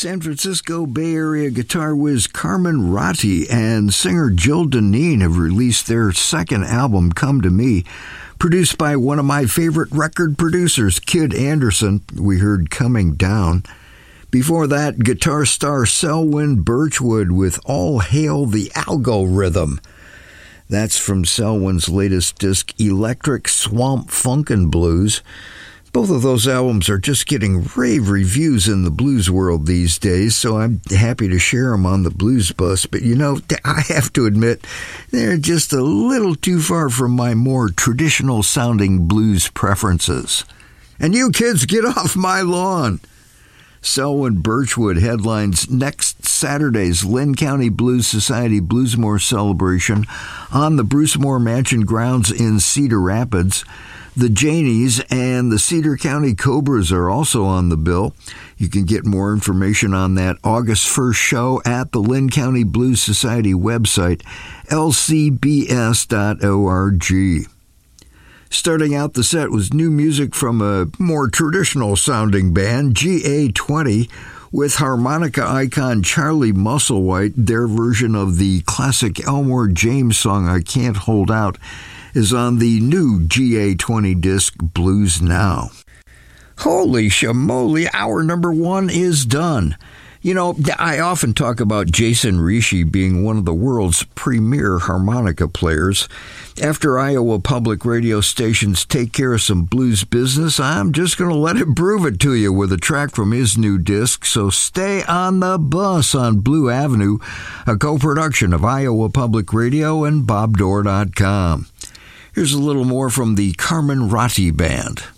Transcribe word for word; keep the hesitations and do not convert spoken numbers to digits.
San Francisco Bay Area guitar whiz Carmen Ratti and singer Jill Deneen have released their second album, Come to Me, produced by one of my favorite record producers, Kid Anderson. We heard Coming Down. Before that, guitar star Selwyn Birchwood with All Hail the Algorithm. That's from Selwyn's latest disc, Electric Swamp Funkin' Blues. Both of those albums are just getting rave reviews in the blues world these days, so I'm happy to share them on the Blues Bus. But, you know, I have to admit, they're just a little too far from my more traditional-sounding blues preferences. And you kids, get off my lawn! Selwyn Birchwood headlines next Saturday's Lynn County Blues Society Bluesmore celebration on the Bruce Moore Mansion grounds in Cedar Rapids. The Janies and the Cedar County Cobras are also on the bill. You can get more information on that August first show at the Lynn County Blues Society website, L C B S dot org. Starting out the set was new music from a more traditional-sounding band, G A twenty, with harmonica icon Charlie Musselwhite. Their version of the classic Elmore James song, I Can't Hold Out, is on the new G A twenty disc, Blues Now. Holy shamoly, hour number one is done. You know, I often talk about Jason Rishi being one of the world's premier harmonica players. After Iowa public radio stations take care of some blues business, I'm just going to let him prove it to you with a track from his new disc. So stay on the bus on Blue Avenue, a co-production of Iowa Public Radio and Bob Dore dot com. Here's a little more from the Carmen Ratti Band.